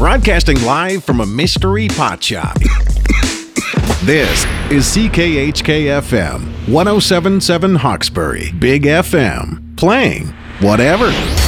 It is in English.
Broadcasting live from a mystery pot shop. This is CKHK-FM, 107.7 Hawkesbury, Big FM, playing whatever.